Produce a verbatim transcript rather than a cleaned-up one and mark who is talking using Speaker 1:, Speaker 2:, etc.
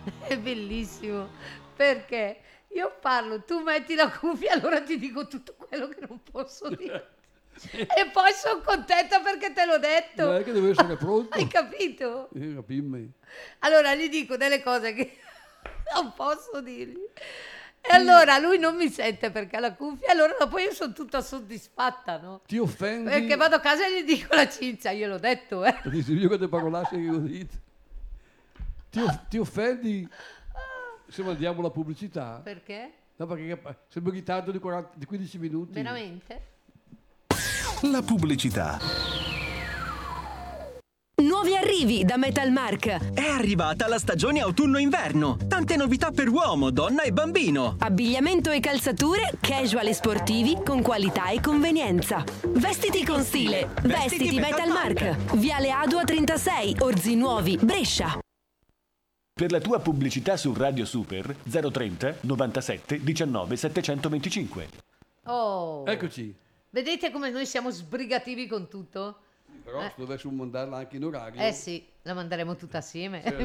Speaker 1: È bellissimo, perché io parlo, tu metti la cuffia, allora ti dico tutto quello che non posso dire. E poi sono contenta perché te l'ho detto.
Speaker 2: Non è che devo essere pronto.
Speaker 1: Hai capito?
Speaker 2: Eh, capimmi.
Speaker 1: Allora gli dico delle cose che non posso dirgli. E allora lui non mi sente perché ha la cuffia, allora dopo io sono tutta soddisfatta, no?
Speaker 2: Ti offendi?
Speaker 1: Perché vado a casa e gli dico la cincia, gliel'ho detto, eh.
Speaker 2: Dici io che te parolasce che ho detto. Ti, off- ti offendi se mandiamo la pubblicità?
Speaker 1: Perché?
Speaker 2: No, perché sembra un ritardo di, quaranta, di quindici minuti.
Speaker 1: Veramente?
Speaker 3: La pubblicità.
Speaker 4: Nuovi arrivi da Metalmark.
Speaker 5: È arrivata la stagione autunno-inverno. Tante novità per uomo, donna e bambino.
Speaker 4: Abbigliamento e calzature casual e sportivi con qualità e convenienza. Vestiti con stile. Vestiti, Vestiti Metalmark. Metalmark. Viale Adua trentasei, Orzi Nuovi, Brescia.
Speaker 6: Per la tua pubblicità su Radio Super zero trenta novantasette diciannove settecentoventicinque.
Speaker 1: Oh.
Speaker 2: Eccoci.
Speaker 1: Vedete come noi siamo sbrigativi con tutto?
Speaker 2: Però
Speaker 1: Eh.
Speaker 2: se dovessimo mandarla anche in orario.
Speaker 1: Eh sì, la manderemo tutta assieme.
Speaker 2: Sì.